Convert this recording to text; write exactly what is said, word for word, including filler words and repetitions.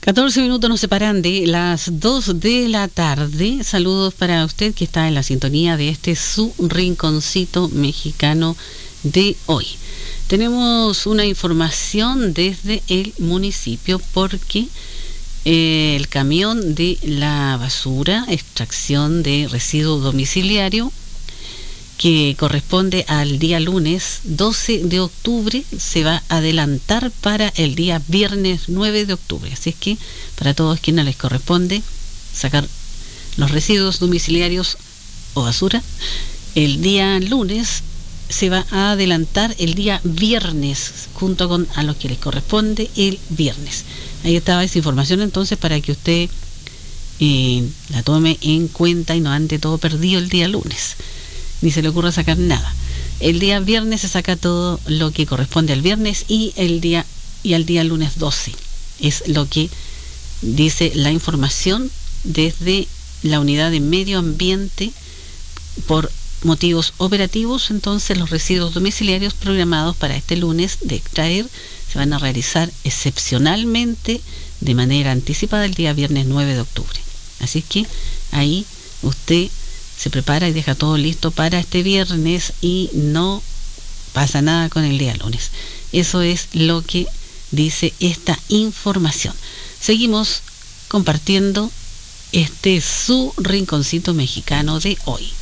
catorce minutos nos separan de las dos de la tarde. Saludos para usted que está en la sintonía de este su rinconcito mexicano de hoy. Tenemos una información desde el municipio porque eh, el camión de la basura, extracción de residuo domiciliario, que corresponde al día lunes doce de octubre, se va a adelantar para el día viernes nueve de octubre. Así es que para todos quienes les corresponde sacar los residuos domiciliarios o basura, el día lunes se va a adelantar el día viernes, junto con a los que les corresponde el viernes. Ahí estaba esa información entonces para que usted eh, la tome en cuenta y no ande todo perdido el día lunes, ni se le ocurra sacar nada. El día viernes se saca todo lo que corresponde al viernes y el día y al día lunes doce. Es lo que dice la información desde la unidad de medio ambiente. Por motivos operativos, entonces los residuos domiciliarios programados para este lunes de extraer se van a realizar excepcionalmente de manera anticipada el día viernes nueve de octubre. Así que ahí usted se prepara y deja todo listo para este viernes y no pasa nada con el día lunes. Eso es lo que dice esta información. Seguimos compartiendo este su rinconcito mexicano de hoy.